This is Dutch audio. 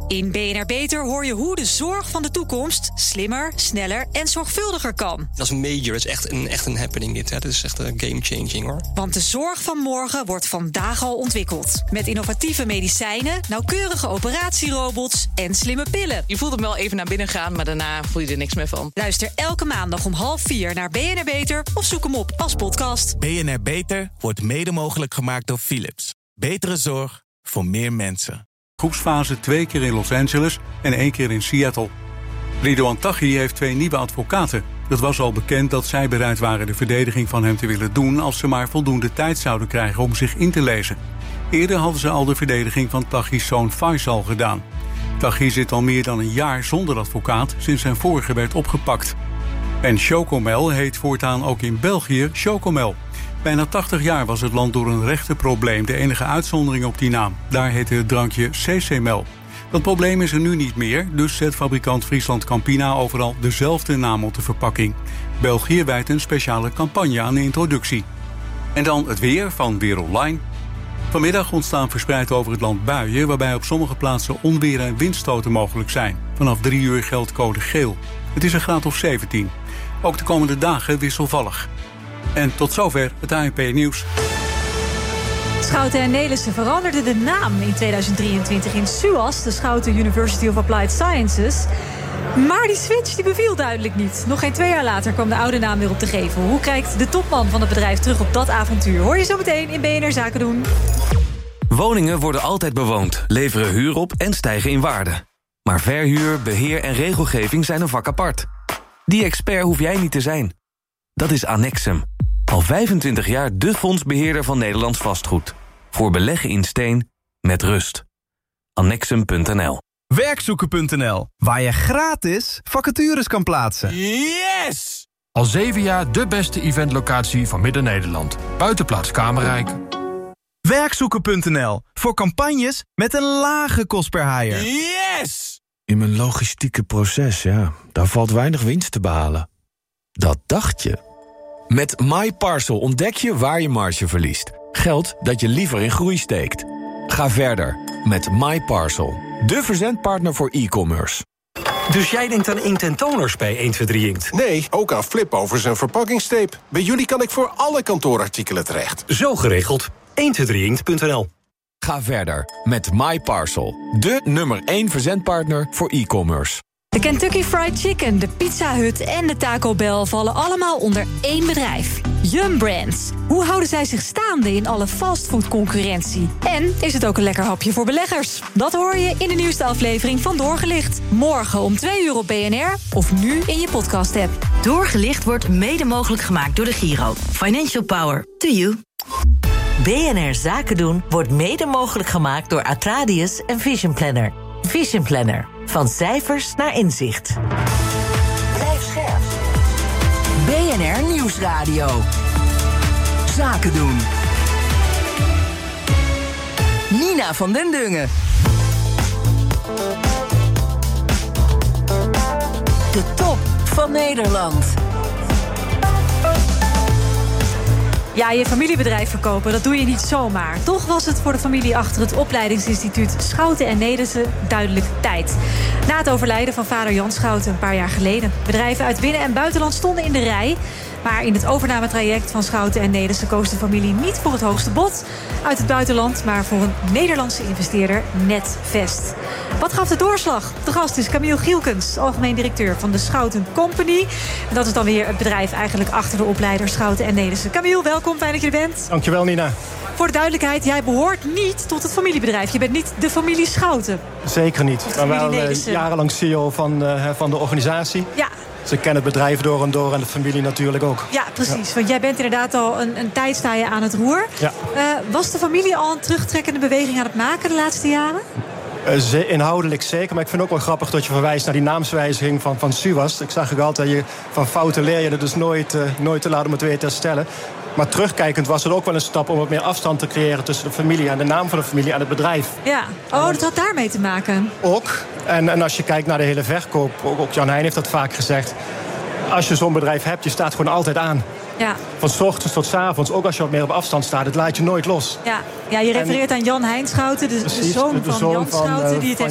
In BNR Beter hoor je hoe de zorg van de toekomst slimmer, sneller en zorgvuldiger kan. Dat is major, dat is echt een happening dit. Hè. Dat is echt een game-changing, hoor. Want de zorg van morgen wordt vandaag al ontwikkeld. Met innovatieve medicijnen, nauwkeurige operatierobots en slimme pillen. Je voelt hem wel even naar binnen gaan, maar daarna voel je er niks meer van. Luister elke maandag om 3:30 naar BNR Beter of zoek hem op als podcast. BNR Beter wordt mede mogelijk gemaakt door Philips. Betere zorg voor meer mensen. Groepsfase 2 keer in Los Angeles en 1 keer in Seattle. Ridouan Taghi heeft 2 nieuwe advocaten. Het was al bekend dat zij bereid waren de verdediging van hem te willen doen als ze maar voldoende tijd zouden krijgen om zich in te lezen. Eerder hadden ze al de verdediging van Taghi's zoon Faisal gedaan. Taghi zit al meer dan een jaar zonder advocaat sinds zijn vorige werd opgepakt. En Chocomel heet voortaan ook in België Chocomel. Bijna 80 jaar was het land door een rechtenprobleem de enige uitzondering op die naam. Daar heette het drankje CC-mel. Dat probleem is er nu niet meer, dus zet fabrikant Friesland Campina overal dezelfde naam op de verpakking. België wijdt een speciale campagne aan de introductie. En dan het weer van Weer Online. Vanmiddag ontstaan verspreid over het land buien, waarbij op sommige plaatsen onweer en windstoten mogelijk zijn. Vanaf 3 uur geldt code geel. Het is een graad of 17. Ook de komende dagen wisselvallig. En tot zover het ANP-nieuws. Schouten en Nelissen veranderden de naam in 2023 in SUAS, de Schouten University of Applied Sciences. Maar die switch die beviel duidelijk niet. Nog geen 2 jaar later kwam de oude naam weer op te geven. Hoe kijkt de topman van het bedrijf terug op dat avontuur? Hoor je zo meteen in BNR Zaken doen. Woningen worden altijd bewoond, leveren huur op en stijgen in waarde. Maar verhuur, beheer en regelgeving zijn een vak apart. Die expert hoef jij niet te zijn. Dat is Annexum. Al 25 jaar de fondsbeheerder van Nederlands vastgoed. Voor beleggen in steen, met rust. Annexum.nl. Werkzoeken.nl, waar je gratis vacatures kan plaatsen. Yes! Al 7 jaar de beste eventlocatie van Midden-Nederland. Buitenplaats Kamerrijk. Werkzoeken.nl, voor campagnes met een lage kost per haier. Yes! In mijn logistieke proces, daar valt weinig winst te behalen. Dat dacht je. Met MyParcel ontdek je waar je marge verliest. Geld dat je liever in groei steekt. Ga verder met MyParcel, de verzendpartner voor e-commerce. Dus jij denkt aan inkt en toners bij 123 Inkt? Nee, ook aan flipovers en verpakkingstape. Bij jullie kan ik voor alle kantoorartikelen terecht. Zo geregeld. 123inkt.nl. Ga verder met MyParcel, de nummer 1 verzendpartner voor e-commerce. De Kentucky Fried Chicken, de Pizza Hut en de Taco Bell vallen allemaal onder één bedrijf. Yum Brands. Hoe houden zij zich staande in alle fastfoodconcurrentie? En is het ook een lekker hapje voor beleggers? Dat hoor je in de nieuwste aflevering van Doorgelicht. Morgen om 2 uur op BNR of nu in je podcast-app. Doorgelicht wordt mede mogelijk gemaakt door de Giro. Financial Power to you. BNR Zaken doen wordt mede mogelijk gemaakt door Atradius en Vision Planner. Vision Planner. Van cijfers naar inzicht. Blijf scherp. BNR Nieuwsradio. Zaken doen. Nina van den Dungen. De top van Nederland. Ja, je familiebedrijf verkopen, dat doe je niet zomaar. Toch was het voor de familie achter het opleidingsinstituut Schouten en Nelissen duidelijk tijd. Na het overlijden van vader Jan Schouten een paar jaar geleden. Bedrijven uit binnen- en buitenland stonden in de rij. Maar in het overnametraject van Schouten en Nelissen koos de familie niet voor het hoogste bod uit het buitenland, maar voor een Nederlandse investeerder, Netvest. Wat gaf de doorslag? De gast is Camille Gielkens, algemeen directeur van de Schouten Company. En dat is dan weer het bedrijf eigenlijk achter de opleider Schouten en Nelissen. Camille, welkom, fijn dat je er bent. Dankjewel, Nina. Voor de duidelijkheid, jij behoort niet tot het familiebedrijf. Je bent niet de familie Schouten. Zeker niet. Ik ben wel jarenlang CEO van de organisatie. Ja. Ze kennen het bedrijf door en door en de familie natuurlijk ook. Ja, precies. Ja. Want jij bent inderdaad al een tijd sta je aan het roer. Ja. Was de familie al een terugtrekkende beweging aan het maken de laatste jaren? Inhoudelijk zeker, maar ik vind het ook wel grappig dat je verwijst naar die naamswijziging van SUAS. Ik zag ook altijd, van fouten leer je het dus nooit te laten om het weer te herstellen. Maar terugkijkend was het ook wel een stap om wat meer afstand te creëren tussen de familie en de naam van de familie en het bedrijf. Ja, dat had daarmee te maken. Ook. En als je kijkt naar de hele verkoop, ook Jan Heijn heeft dat vaak gezegd. Als je zo'n bedrijf hebt, je staat gewoon altijd aan. Ja. Van 's ochtends tot 's avonds, ook als je wat meer op afstand staat, het laat je nooit los. Ja, je refereert aan Jan Heijn Schouten, de zoon van Jan Schouten, die het